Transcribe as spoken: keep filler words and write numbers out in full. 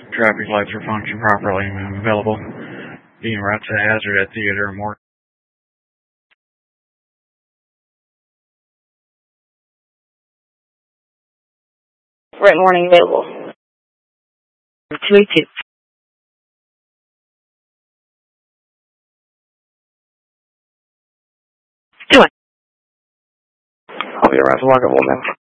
Traffic lights are functioning properly and available. Being route to hazard at theater and more. Right morning available. two eighty-two. Do it. I'll be around to lockable, man.